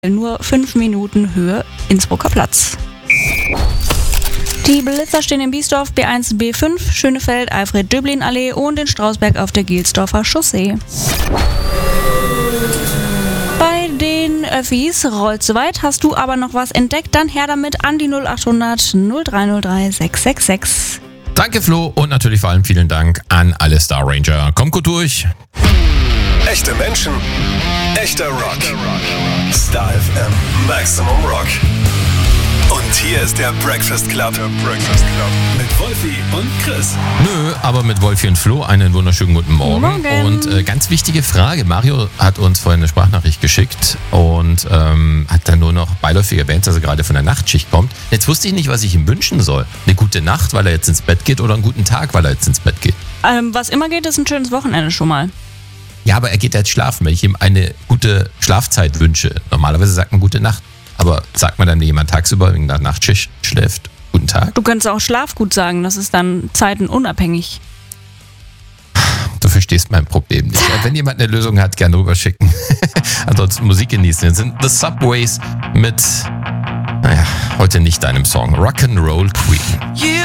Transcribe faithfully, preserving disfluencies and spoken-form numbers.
Nur fünf Minuten Höhe Innsbrucker Platz. Die Blitzer stehen in Biesdorf B eins, B fünf, Schönefeld, Alfred-Döblin-Allee und in Strausberg auf der Gilsdorfer Chaussee. Bei den Öffis rollt soweit. Hast du aber noch was entdeckt, dann her damit an die null achthundert null drei null drei sechs sechs sechs. Danke Flo und natürlich vor allem vielen Dank an alle Star Ranger. Kommt gut durch. Echte Menschen, echter Rock. Star F M Maximum Rock. Und hier ist der Breakfast Club. Der Breakfast Club. Mit Wolfi und Chris. Nö, aber mit Wolfi und Flo einen wunderschönen guten Morgen. Morgen. Und äh, ganz wichtige Frage. Mario hat uns vorhin eine Sprachnachricht geschickt und ähm, hat dann nur noch beiläufig erwähnt, dass er gerade von der Nachtschicht kommt. Jetzt wusste ich nicht, was ich ihm wünschen soll. Eine gute Nacht, weil er jetzt ins Bett geht, oder einen guten Tag, weil er jetzt ins Bett geht. Ähm, was immer geht, ist ein schönes Wochenende schon mal. Ja, aber er geht jetzt schlafen, wenn ich ihm eine gute Schlafzeit wünsche. Normalerweise sagt man gute Nacht. Aber sagt man dann, wenn jemand tagsüber wegen der Nachtschicht schläft, guten Tag? Du könntest auch Schlafgut sagen, das ist dann zeitenunabhängig. Du verstehst mein Problem nicht. Wenn jemand eine Lösung hat, gerne rüberschicken. Ansonsten Musik genießen. Jetzt sind The Subways mit, naja, heute nicht deinem Song. Rock'n'Roll Queen.